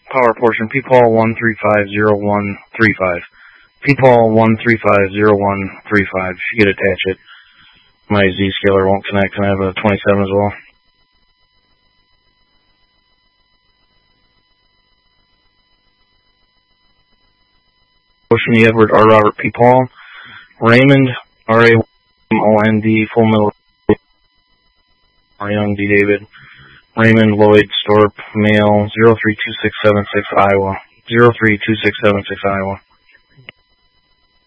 Power portion, P-Paul 1350135. P-Paul 1350135. If you could attach it. My Z-scaler won't connect. Can I have a 27 as well? Portion, E. Edward R. Robert P. Paul. Raymond R-A-M-O-N-D, full middle. R. Young D. David. Raymond Lloyd Storp, male, 032676 Iowa. 032676 Iowa.